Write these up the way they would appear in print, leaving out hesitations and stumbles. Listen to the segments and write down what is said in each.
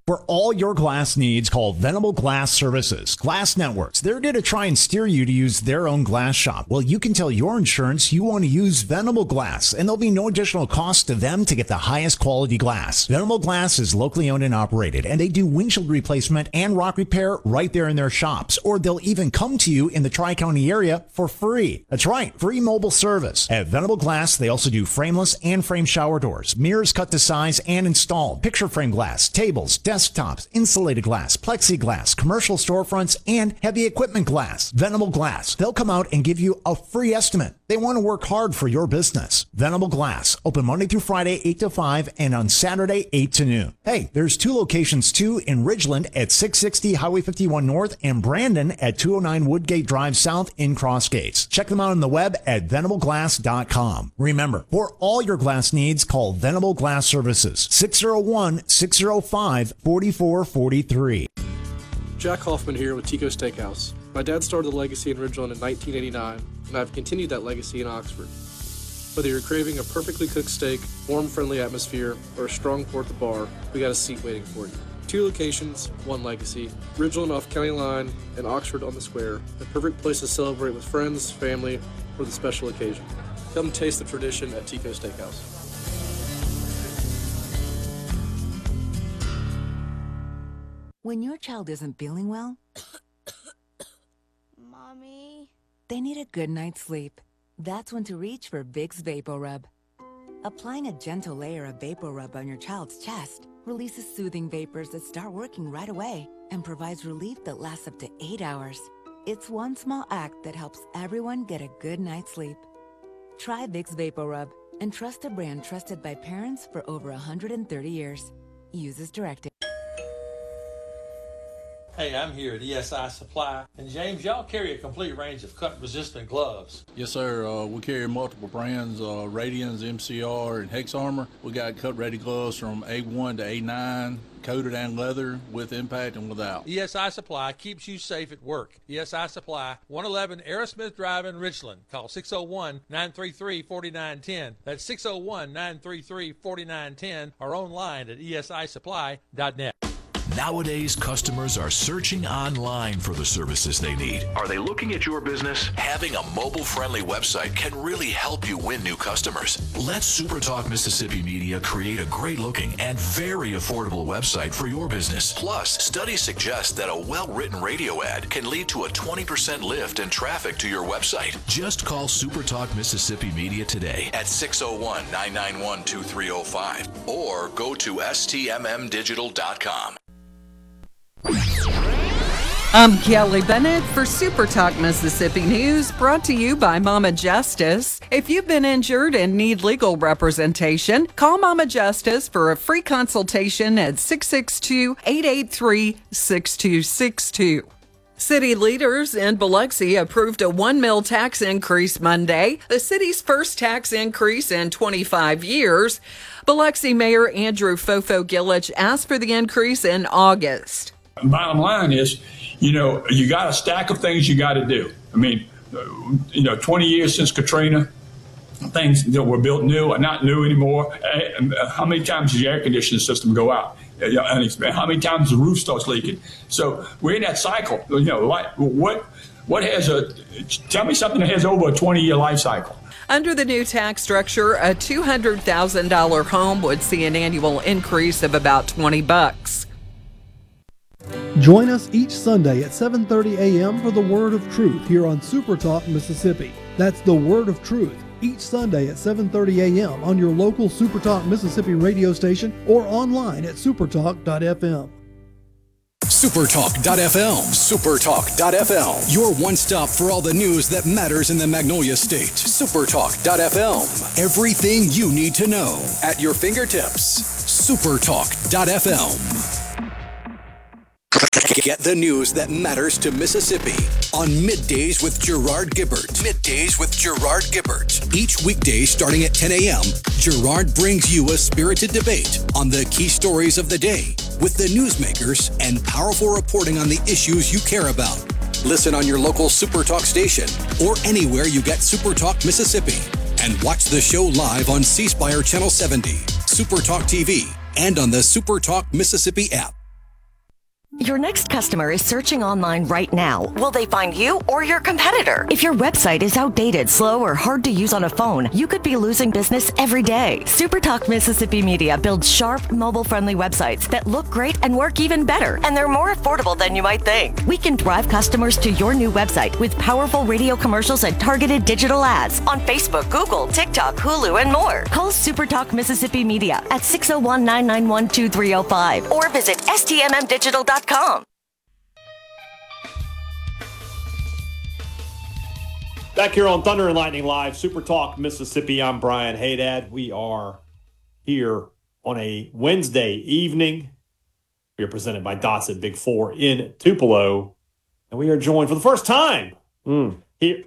For all your glass needs, call Venable Glass Services. Glass Networks, they're going to try and steer you to use their own glass shop. Well, you can tell your insurance you want to use Venable Glass, and there'll be no additional cost to them to get the highest quality glass. Venable Glass is locally owned and operated, and they do windshield replacement and rock repair right there in their shops, or they'll even come to you in the Tri-County area for free. That's right, free mobile service. At Venable Glass, they also do frameless and frame shower doors, mirrors cut to size and installed, picture frame glass, tables, desktops, insulated glass, plexiglass, commercial storefronts, and heavy equipment glass. Venable Glass. They'll come out and give you a free estimate. They want to work hard for your business. Venable Glass. Open Monday through Friday, 8 to 5, and on Saturday, 8 to noon. Hey, there's 2 locations too in Ridgeland at 660 Highway 51 North and Brandon at 209 Woodgate Drive South in Cross Gates. Check them out on the web at venableglass.com. Remember, for all your glass needs, call Venable Glass Services. 601-605-4443. Jack Hoffman here with Tico Steakhouse. My dad started the legacy in Ridgeland in 1989, and I've continued that legacy in Oxford. Whether you're craving a perfectly cooked steak, warm, friendly atmosphere, or a strong pour at the bar, we got a seat waiting for you. 2 locations, 1 legacy. Ridgeland off County Line and Oxford on the Square. The perfect place to celebrate with friends, family, or the special occasion. Come taste the tradition at Tico Steakhouse. When your child isn't feeling well, Mommy? They need a good night's sleep. That's when to reach for Vicks VapoRub. Applying a gentle layer of VapoRub on your child's chest releases soothing vapors that start working right away and provides relief that lasts up to 8 hours. It's one small act that helps everyone get a good night's sleep. Try Vicks VapoRub and trust a brand trusted by parents for over 130 years. Use as directed. Hey, I'm here at ESI Supply. And James, y'all carry a complete range of cut-resistant gloves. Yes, sir. We carry multiple brands, Radians, MCR, and Hex Armor. We got cut-ready gloves from A1 to A9, coated and leather, with impact and without. ESI Supply keeps you safe at work. ESI Supply, 111 Aerosmith Drive in Richland. Call 601-933-4910. That's 601-933-4910 or online at esisupply.net. Nowadays, customers are searching online for the services they need. Are they looking at your business? Having a mobile-friendly website can really help you win new customers. Let SuperTalk Mississippi Media create a great-looking and very affordable website for your business. Plus, studies suggest that a well-written radio ad can lead to a 20% lift in traffic to your website. Just call SuperTalk Mississippi Media today at 601-991-2305 or go to stmmdigital.com. I'm Kelly Bennett for Super Talk Mississippi News, brought to you by Mama Justice. If you've been injured and need legal representation, call Mama Justice for a free consultation at 662-883-6262. City leaders in Biloxi approved a $1 mil tax increase Monday, the city's first tax increase in 25 years. Biloxi Mayor Andrew Fofo Gillich asked for the increase in August. Bottom line is, you got a stack of things you got to do. I mean, 20 years since Katrina, things that were built new are not new anymore. How many times does your air conditioning system go out? How many times the roof starts leaking? So we're in that cycle. Tell me something that has over a 20-year life cycle. Under the new tax structure, a $200,000 home would see an annual increase of about $20. Join us each Sunday at 7:30 a.m. for the Word of Truth here on Super Talk Mississippi. That's the Word of Truth each Sunday at 7:30 a.m. on your local Super Talk Mississippi radio station or online at supertalk.fm. Supertalk.fm. Supertalk.fm. Your one stop for all the news that matters in the Magnolia State. Supertalk.fm. Everything you need to know at your fingertips. Supertalk.fm. Get the news that matters to Mississippi on Middays with Gerard Gibbert. Middays with Gerard Gibbert. Each weekday starting at 10 a.m., Gerard brings you a spirited debate on the key stories of the day with the newsmakers and powerful reporting on the issues you care about. Listen on your local SuperTalk station or anywhere you get SuperTalk Mississippi. And watch the show live on C Spire Channel 70, SuperTalk TV, and on the SuperTalk Mississippi app. Your next customer is searching online right now. Will they find you or your competitor? If your website is outdated, slow, or hard to use on a phone, you could be losing business every day. SuperTalk Mississippi Media builds sharp, mobile-friendly websites that look great and work even better, and they're more affordable than you might think. We can drive customers to your new website with powerful radio commercials and targeted digital ads on Facebook, Google, TikTok, Hulu, and more. Call SuperTalk Mississippi Media at 601-991-2305 or visit stmmdigital.com. Back here on Thunder and Lightning Live, Super Talk Mississippi. I'm Brian Haydad. We are here on a Wednesday evening. We are presented by Dotson Big Four in Tupelo, and we are joined for the first time here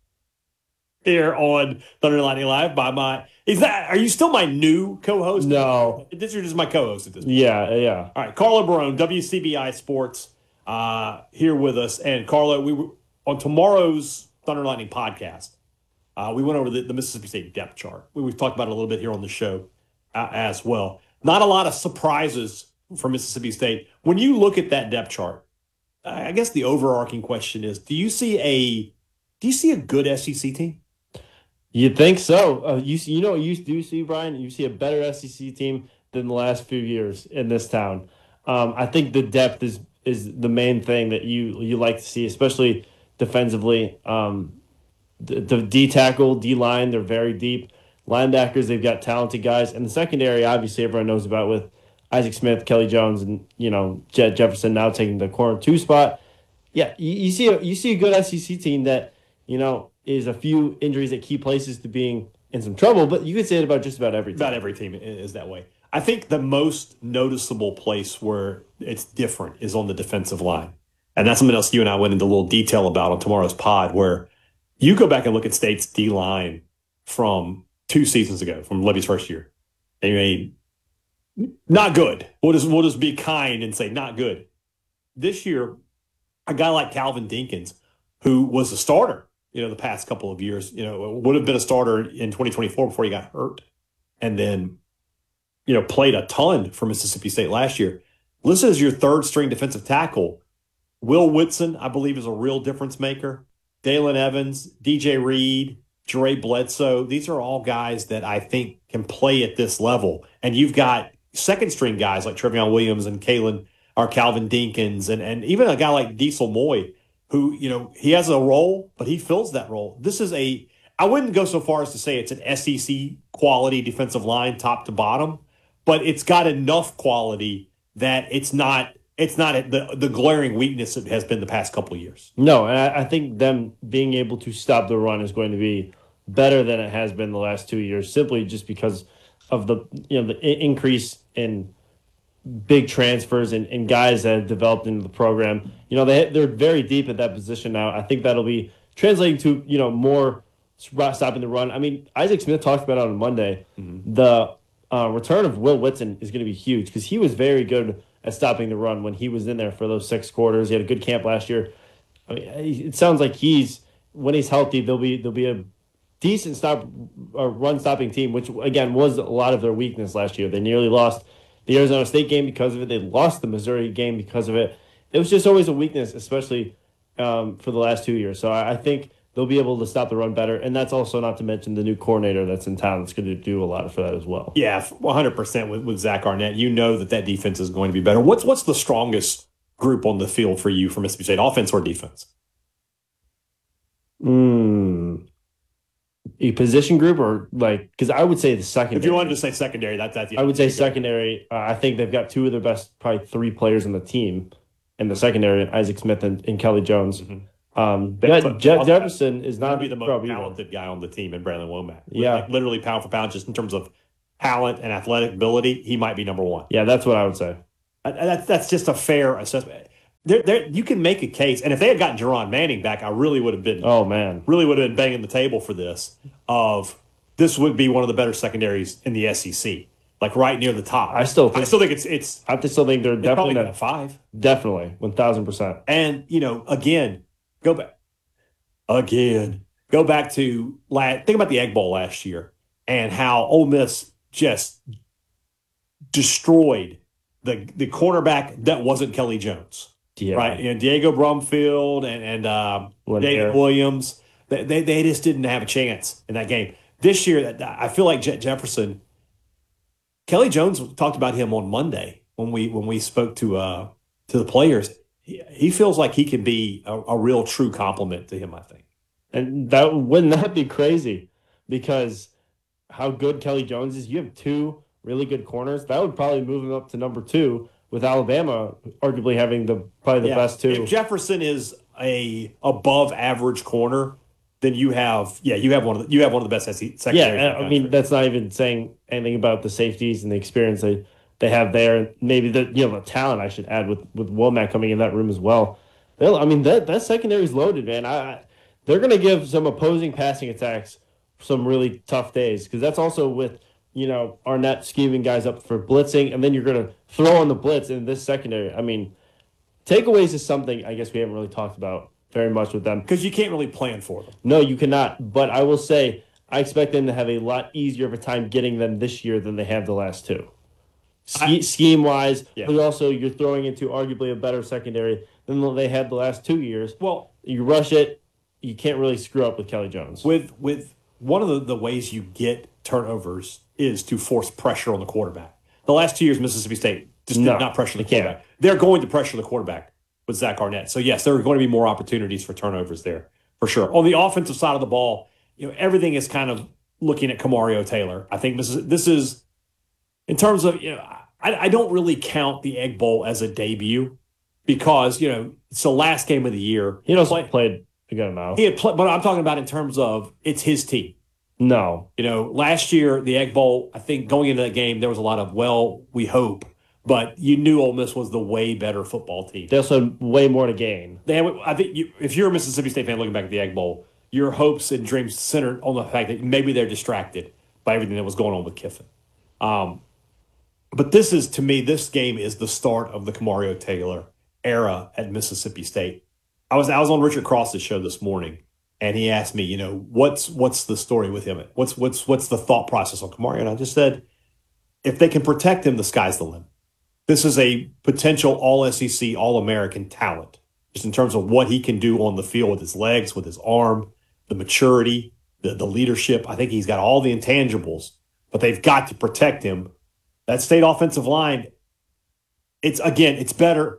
on Thunder and Lightning Live by my. Are you still my new co-host? No, this is just my co-host at this point. Yeah. All right, Carlo Barone, WCBI Sports, here with us, and Carlo, we were on tomorrow's Thunder and Lightning podcast. We went over the Mississippi State depth chart. We've talked about it a little bit here on the show as well. Not a lot of surprises for Mississippi State. When you look at that depth chart, I guess the overarching question is: Do you see a good SEC team? You think so? You know what you do see, Brian? You see a better SEC team than the last few years in this town. I think the depth is the main thing that you like to see, especially defensively. The D tackle, D line, they're very deep. Linebackers, they've got talented guys, and the secondary, obviously, everyone knows about with Isaac Smith, Kelly Jones, and Jet Jefferson now taking the corner 2 spot. Yeah, you see a good SEC team that is a few injuries at key places to being in some trouble, but you could say it about just about every team. About every team is that way. I think the most noticeable place where it's different is on the defensive line. And that's something else you and I went into a little detail about on tomorrow's pod, where you go back and look at State's D-line from 2 seasons ago, from Levy's first year. I mean, not good. We'll just be kind and say not good. This year, a guy like Calvin Dinkins, who was a starter, the past couple of years, would have been a starter in 2024 before he got hurt, and then, played a ton for Mississippi State last year. Listed as your third string defensive tackle. Will Whitson, I believe, is a real difference maker. Dalen Evans, DJ Reed, Dre Bledsoe. These are all guys that I think can play at this level. And you've got second string guys like Trevion Williams and Calvin Dinkins, and even a guy like Diesel Moy, who, he has a role, but he fills that role. This is I wouldn't go so far as to say it's an SEC quality defensive line top to bottom, but it's got enough quality that it's not the glaring weakness it has been the past couple of years. No, and I think them being able to stop the run is going to be better than it has been the last 2 years, simply just because of the increase in big transfers and guys that have developed into the program. They're very deep at that position now. I think that'll be translating to more stopping the run. I mean, Isaac Smith talked about it on Monday. Mm-hmm. The return of Will Whitson is going to be huge because he was very good at stopping the run when he was in there for those 6 quarters. He had a good camp last year. I mean, it sounds like when he's healthy, they'll be a decent run stopping team, which again was a lot of their weakness last year. They nearly lost the Arizona State game because of it. They lost the Missouri game because of it. It was just always a weakness, especially for the last 2 years. So I think they'll be able to stop the run better. And that's also not to mention the new coordinator that's in town that's going to do a lot for that as well. Yeah, 100% with Zach Arnett. That defense is going to be better. What's the strongest group on the field for you for Mississippi State, offense or defense? A position group or because I would say the secondary. If you wanted to say secondary, that's I would say secondary. I think they've got 2 of their best, probably 3 players on the team in the secondary, Isaac Smith and Kelly Jones. Mm-hmm. Jefferson is not be the most talented guy on the team in Brandon Womack. Yeah. Literally pound for pound, just in terms of talent and athletic ability, he might be number 1. Yeah, that's what I would say. That's just a fair assessment. You can make a case, and if they had gotten Jerron Manning back, I really would have been. Oh man, really would have been banging the table for this. This would be one of the better secondaries in the SEC, right near the top. I still think it's. I still think they're definitely at 5. Definitely, 1,000%. And go back to think about the Egg Bowl last year and how Ole Miss just destroyed the cornerback that wasn't Kelly Jones. Yeah. Right. And Diego Brumfield and David Williams, they just didn't have a chance in that game. This year, I feel like Jefferson, Kelly Jones talked about him on Monday when we spoke to the players. He feels like he can be a real true compliment to him, I think. And wouldn't that be crazy? Because how good Kelly Jones is, you have two really good corners. That would probably move him up to number 2, with Alabama arguably having probably the best 2. If Jefferson is a above average corner, then you have one of the best secondaries. Yeah, I mean that's not even saying anything about the safeties and the experience they have there. Maybe the talent I should add with Womack coming in that room as well. That secondary is loaded, man. They're going to give some opposing passing attacks some really tough days, because that's also with Arnett scheming guys up for blitzing, and then you're going to throw on the blitz in this secondary. I mean, takeaways is something I guess we haven't really talked about very much with them, because you can't really plan for them. No, you cannot. But I will say I expect them to have a lot easier of a time getting them this year than they have the last 2. Scheme-wise, but also you're throwing into arguably a better secondary than they had the last 2 years. Well, you rush it, you can't really screw up with Kelly Jones. With one of the ways you get turnovers is to force pressure on the quarterback. The last 2 years, Mississippi State just did not pressure the quarterback. They're going to pressure the quarterback with Zach Arnett. So, yes, there are going to be more opportunities for turnovers there, for sure. On the offensive side of the ball, everything is kind of looking at Kamario Taylor. I think this is in terms of, I don't really count the Egg Bowl as a debut, because, it's the last game of the year. He also played a good amount. He had played, but I'm talking about in terms of it's his team. No. Last year, the Egg Bowl, I think going into that game, there was a lot of, we hope. But you knew Ole Miss was the way better football team. They also had way more to gain. I think if you're a Mississippi State fan looking back at the Egg Bowl, your hopes and dreams centered on the fact that maybe they're distracted by everything that was going on with Kiffin. But this game is the start of the Kamario Taylor era at Mississippi State. I was on Richard Cross's show this morning, and he asked me, what's the story with him? What's the thought process on Kamario? And I just said, if they can protect him, the sky's the limit. This is a potential all-SEC, all-American talent, just in terms of what he can do on the field with his legs, with his arm, the maturity, the leadership. I think he's got all the intangibles, but they've got to protect him. That State offensive line, it's better.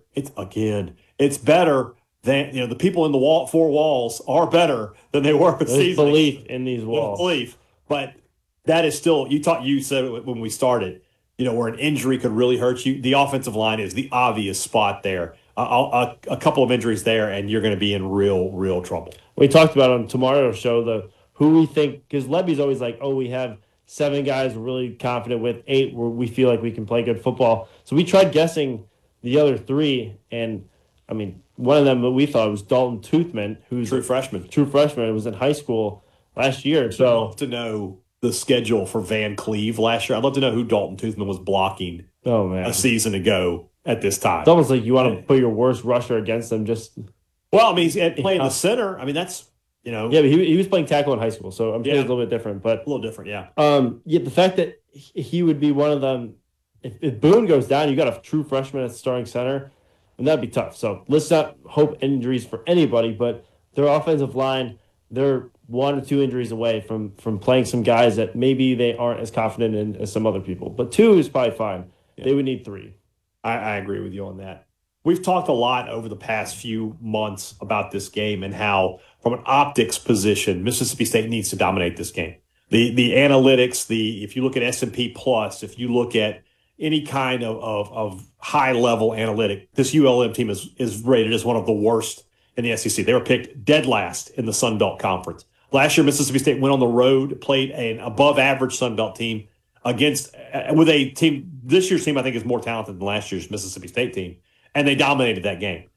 It's better than, the people in the four walls are better than they were this season. Belief in these walls. Belief, but that is still, you said it when we started, where an injury could really hurt you. The offensive line is the obvious spot there. A couple of injuries there, and you're going to be in real trouble. We talked about on tomorrow's show who we think, because Lebby's always like, we have 7 guys we're really confident with, 8 where we feel like we can play good football. So we tried guessing the other 3, and I mean, one of them that we thought was Dalton Toothman, who's true freshman. It was in high school last year. So I'd love to know the schedule for Van Cleve last year. I'd love to know who Dalton Toothman was blocking a season ago at this time. It's almost like you want to put your worst rusher against them. He's playing the center. I mean, that's, Yeah, but he was playing tackle in high school, so I'm sure it's a little bit different. But a little different, yeah. The fact that he would be one of them, if Boone goes down, you got a true freshman at starting center, and that'd be tough. So let's not hope injuries for anybody, but their offensive line, they're 1 or 2 injuries away from playing some guys that maybe they aren't as confident in as some other people. But 2 is probably fine. Yeah. They would need 3. I agree with you on that. We've talked a lot over the past few months about this game and how, from an optics position, Mississippi State needs to dominate this game. The analytics, if you look at S&P Plus, if you look at any kind of high-level analytic, this ULM team is rated as one of the worst in the SEC. They were picked dead last in the Sun Belt Conference. Last year, Mississippi State went on the road, played an above-average Sun Belt team with a team. This year's team, I think, is more talented than last year's Mississippi State team, and they dominated that game.